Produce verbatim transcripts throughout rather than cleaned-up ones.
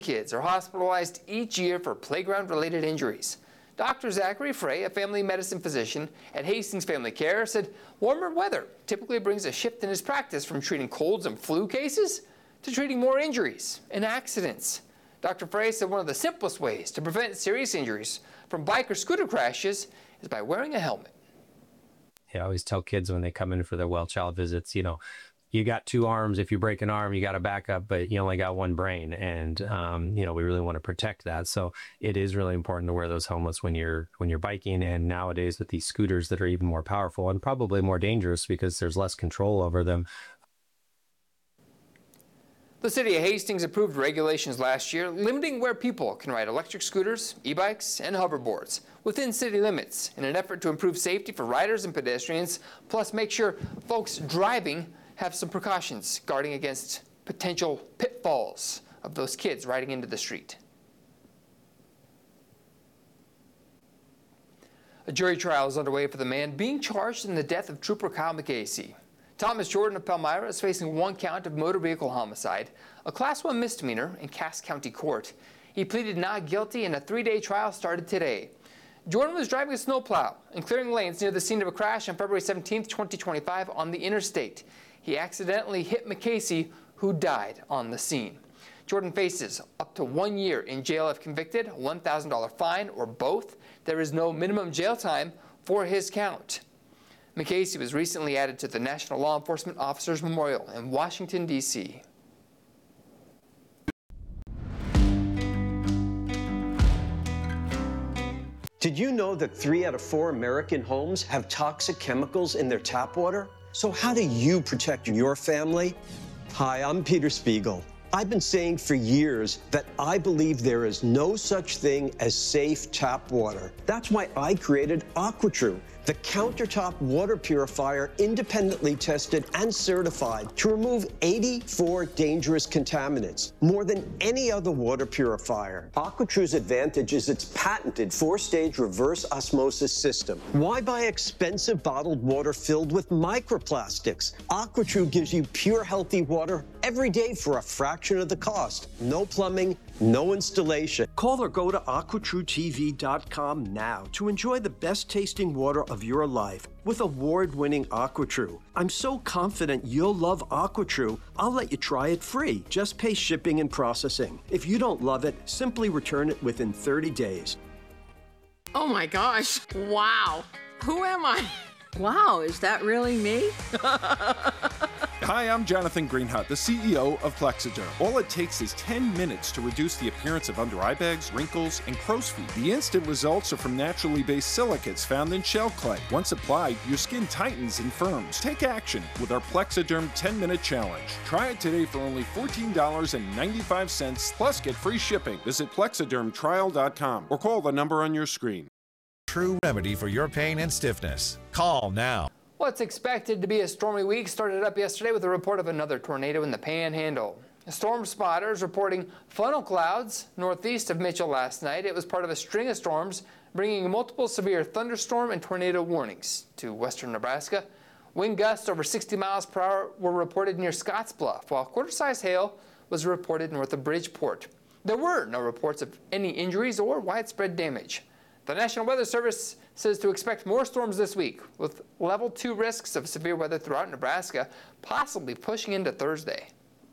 Kids are hospitalized each year for playground-related injuries. Doctor Zachary Frey, a family medicine physician at Hastings Family Care, said warmer weather typically brings a shift in his practice from treating colds and flu cases to treating more injuries and accidents. Doctor Frey said one of the simplest ways to prevent serious injuries from bike or scooter crashes is by wearing a helmet. I always tell kids when they come in for their well child visits, you know, you got two arms. If you break an arm, you got a backup, but you only got one brain. And, um, you know, we really want to protect that. So it is really important to wear those helmets when you're when you're biking. And nowadays with these scooters that are even more powerful and probably more dangerous because there's less control over them. The city of Hastings approved regulations last year limiting where people can ride electric scooters, e-bikes, and hoverboards within city limits in an effort to improve safety for riders and pedestrians, plus make sure folks driving have some precautions guarding against potential pitfalls of those kids riding into the street. A jury trial is underway for the man being charged in the death of Trooper Kyle McCasey. Thomas Jordan of Palmyra is facing one count of motor vehicle homicide, a class one misdemeanor in Cass County Court. He pleaded not guilty and a three-day trial started today. Jordan was driving a snowplow and clearing lanes near the scene of a crash on February seventeenth, twenty twenty-five on the interstate. He accidentally hit McCasey, who died on the scene. Jordan faces up to one year in jail if convicted, a one thousand dollar fine, or both. There is no minimum jail time for his count. McCasey was recently added to the National Law Enforcement Officers Memorial in Washington, D C Did you know that three out of four American homes have toxic chemicals in their tap water? So how do you protect your family? Hi, I'm Peter Spiegel. I've been saying for years that I believe there is no such thing as safe tap water. That's why I created AquaTrue, the countertop water purifier independently tested and certified to remove eighty-four dangerous contaminants, more than any other water purifier. AquaTrue's advantage is its patented four-stage reverse osmosis system. Why buy expensive bottled water filled with microplastics? AquaTrue gives you pure, healthy water every day for a fraction of the cost. No plumbing, no installation. Call or go to aqua true T V dot com now to enjoy the best tasting water of your life with award-winning AquaTrue. I'm so confident you'll love AquaTrue, I'll let you try it free. Just pay shipping and processing. If you don't love it, simply return it within thirty days. Oh my gosh, wow. Who am I? Wow, is that really me? Hi, I'm Jonathan Greenhut, the C E O of Plexiderm. All it takes is ten minutes to reduce the appearance of under eye bags, wrinkles, and crow's feet. The instant results are from naturally based silicates found in shell clay. Once applied, your skin tightens and firms. Take action with our Plexiderm ten minute challenge. Try it today for only fourteen dollars and ninety-five cents, plus get free shipping. Visit plexiderm trial dot com or call the number on your screen. True remedy for your pain and stiffness. Call now. What's expected to be a stormy week started up yesterday with a report of another tornado in the Panhandle. Storm spotters reporting funnel clouds northeast of Mitchell last night. It was part of a string of storms bringing multiple severe thunderstorm and tornado warnings to western Nebraska. Wind gusts over sixty miles per hour were reported near Scottsbluff, while quarter-size hail was reported north of Bridgeport. There were no reports of any injuries or widespread damage. The National Weather Service says to expect more storms this week, with level two risks of severe weather throughout Nebraska, possibly pushing into Thursday.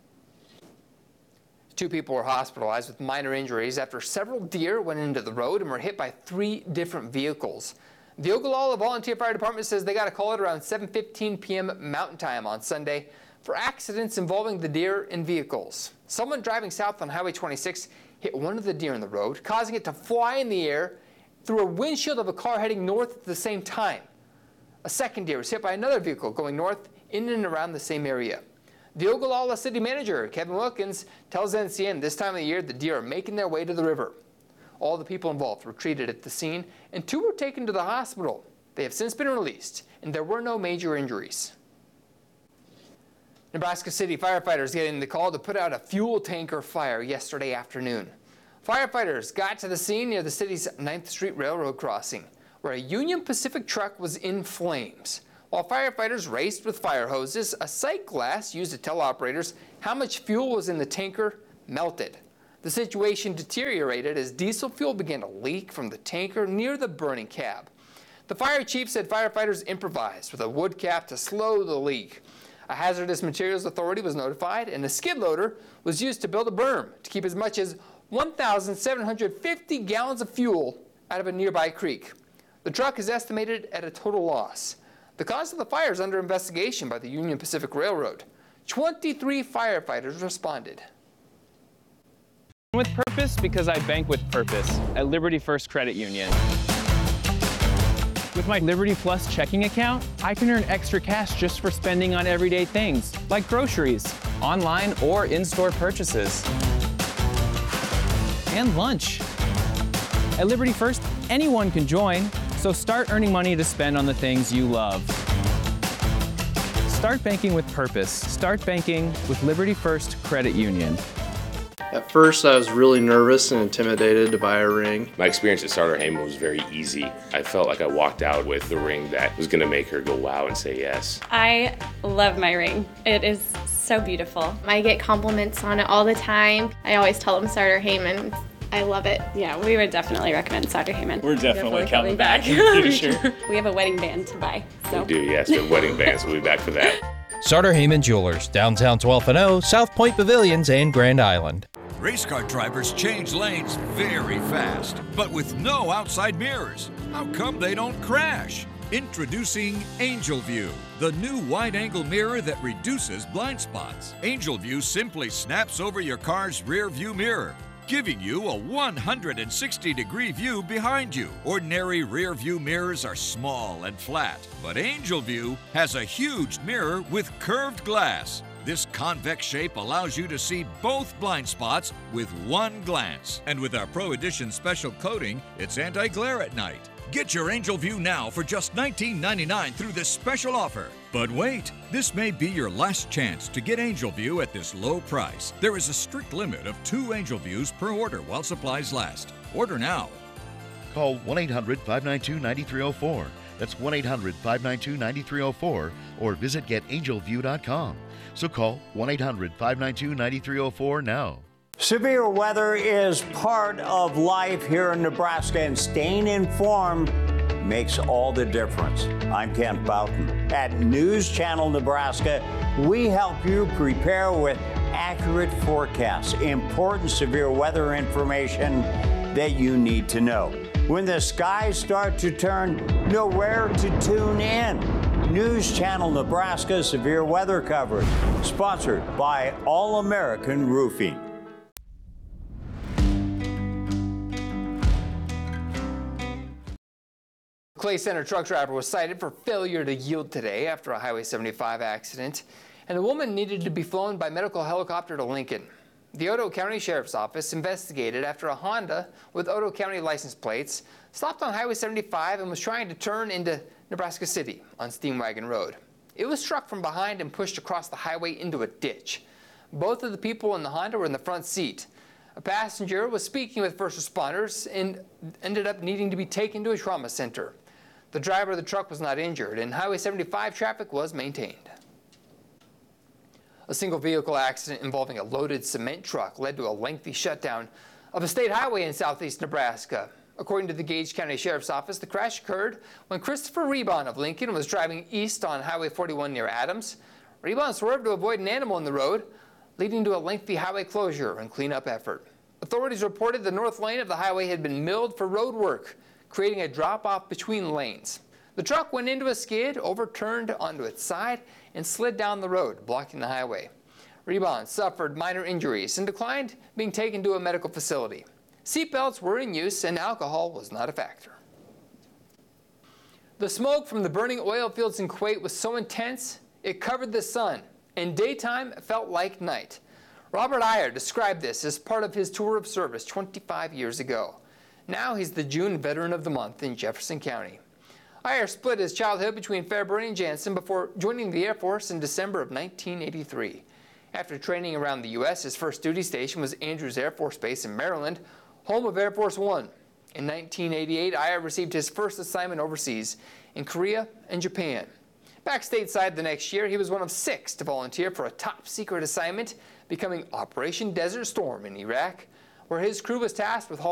Two people were hospitalized with minor injuries after several deer went into the road and were hit by three different vehicles. The Ogallala Volunteer Fire Department says they got a call at around seven fifteen p m Mountain Time on Sunday for accidents involving the deer and vehicles. Someone driving south on Highway twenty-six hit one of the deer in the road, causing it to fly in the air through a windshield of a car heading north at the same time. A second deer was hit by another vehicle going north in and around the same area. The Ogallala City Manager, Kevin Wilkins, tells N C N this time of the year the deer are making their way to the river. All the people involved were treated at the scene, and two were taken to the hospital. They have since been released, and there were no major injuries. Nebraska City firefighters getting the call to put out a fuel tanker fire yesterday afternoon. Firefighters got to the scene near the city's ninth Street Railroad crossing, where a Union Pacific truck was in flames. While firefighters raced with fire hoses, a sight glass used to tell operators how much fuel was in the tanker melted. The The situation deteriorated as diesel fuel began to leak from the tanker near the burning cab. The fire chief said firefighters improvised with a wood cap to slow the leak. A hazardous materials authority was notified, and a skid loader was used to build a berm to keep as much as one thousand seven hundred fifty gallons of fuel out of a nearby creek. The truck is estimated at a total loss. The cause of the fire is under investigation by the Union Pacific Railroad. twenty-three firefighters responded. With purpose because I bank with purpose at Liberty First Credit Union. With my Liberty Plus checking account, I can earn extra cash just for spending on everyday things, like groceries, online or in-store purchases, and lunch. At Liberty First, anyone can join, so start earning money to spend on the things you love. Start banking with purpose. Start banking with Liberty First Credit Union. At first, I was really nervous and intimidated to buy a ring. My experience at Sartor Hamann was very easy. I felt like I walked out with the ring that was going to make her go wow and say yes. I love my ring. It is so beautiful. I get compliments on it all the time. I always tell them Sartor Hamann. I love it. Yeah, we would definitely recommend Sartor Hamann. We're definitely, definitely coming back. back. Sure. We have a wedding band to buy. So. We do, yes, the wedding band, so we'll be back for that. Sartor Hamann Jewelers, downtown twelfth and O, South Point Pavilions, and Grand Island. Race car drivers change lanes very fast, but with no outside mirrors. How come they don't crash? Introducing Angel View, the new wide-angle mirror that reduces blind spots. Angel View simply snaps over your car's rear view mirror, giving you a one hundred sixty degree view behind you. Ordinary rear view mirrors are small and flat, but Angel View has a huge mirror with curved glass. This convex shape allows you to see both blind spots with one glance. And with our Pro Edition special coating, it's anti-glare at night. Get your Angel View now for just nineteen ninety-nine through this special offer. But wait, this may be your last chance to get Angel View at this low price. There is a strict limit of two Angel Views per order while supplies last. Order now. Call one eight hundred, five nine two, nine three zero four. That's one eight hundred, five nine two, nine three zero four or visit get angel view dot com. So call one eight hundred, five nine two, nine three zero four now. Severe weather is part of life here in Nebraska, and staying informed makes all the difference. I'm Kent Boughton. At News Channel Nebraska, we help you prepare with accurate forecasts, important severe weather information that you need to know. When the skies start to turn, know where to tune in. News Channel Nebraska severe weather coverage, sponsored by All American Roofing. Clay Center truck driver was cited for failure to yield today after a Highway seventy-five accident, and a woman needed to be flown by medical helicopter to Lincoln. The Otoe County Sheriff's Office investigated after a Honda with Otoe County license plates stopped on Highway seventy-five and was trying to turn into Nebraska City on Steam Wagon Road. It was struck from behind and pushed across the highway into a ditch. Both of the people in the Honda were in the front seat. A passenger was speaking with first responders and ended up needing to be taken to a trauma center. The driver of the truck was not injured, and Highway seventy-five traffic was maintained. A single vehicle accident involving a loaded cement truck led to a lengthy shutdown of a state highway in southeast Nebraska. According to the Gage County Sheriff's Office, the crash occurred when Christopher Rebon of Lincoln was driving east on Highway forty-one near Adams. Rebon swerved to avoid an animal in the road, leading to a lengthy highway closure and cleanup effort. Authorities reported the north lane of the highway had been milled for road work, creating a drop-off between lanes. The truck went into a skid, overturned onto its side, and slid down the road, blocking the highway. Rebon suffered minor injuries and declined being taken to a medical facility. Seatbelts were in use and alcohol was not a factor. The smoke from the burning oil fields in Kuwait was so intense it covered the sun, and daytime felt like night. Robert Iyer described this as part of his tour of service twenty-five years ago. Now he's the June Veteran of the Month in Jefferson County. Iyer split his childhood between Fairburn and Jansen before joining the Air Force in December of nineteen eighty-three. After training around the U S, his first duty station was Andrews Air Force Base in Maryland, home of Air Force One. In nineteen eighty-eight, Iyer received his first assignment overseas in Korea and Japan. Back stateside the next year, he was one of six to volunteer for a top-secret assignment, becoming Operation Desert Storm in Iraq. where his crew was tasked with hauling